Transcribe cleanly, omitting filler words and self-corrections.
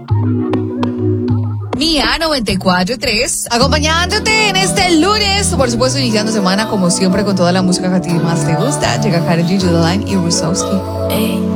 Mía 94.3, acompañándote en este lunes, por supuesto iniciando semana como siempre con toda la música que a ti más te gusta. Llega Karol G, Judeline y Rusowski.